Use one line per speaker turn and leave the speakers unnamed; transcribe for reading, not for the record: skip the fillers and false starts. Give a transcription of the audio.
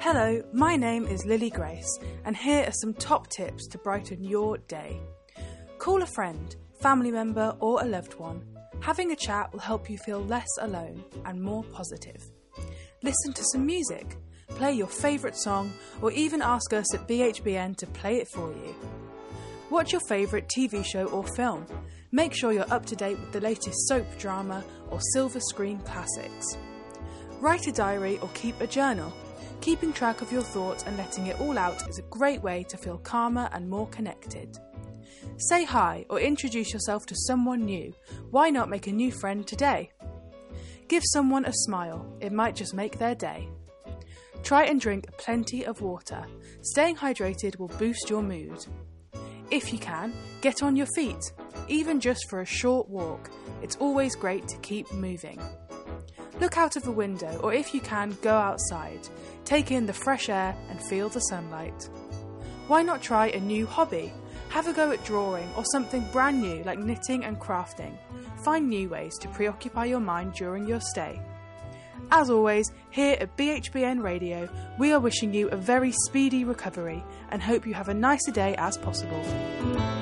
Hello, my name is Lily Grace, and here are some top tips to brighten your day. Call a friend, family member, or a loved one. Having a chat will help you feel less alone and more positive. Listen to some music, play your favourite song, or even ask us at BHBN to play it for you. Watch your favourite TV show or film. Make sure you're up to date with the latest soap drama or silver screen classics. Write a diary or keep a journal. Keeping track of your thoughts and letting it all out is a great way to feel calmer and more connected. Say hi or introduce yourself to someone new. Why not make a new friend today? Give someone a smile. It might just make their day. Try and drink plenty of water. Staying hydrated will boost your mood. If you can, get on your feet, even just for a short walk. It's always great to keep moving. Look out of a window, or if you can, go outside. Take in the fresh air and feel the sunlight. Why not try a new hobby? Have a go at drawing or something brand new like knitting and crafting. Find new ways to preoccupy your mind during your stay. As always, here at BHBN Radio, we are wishing you a very speedy recovery and hope you have a nicer day as possible.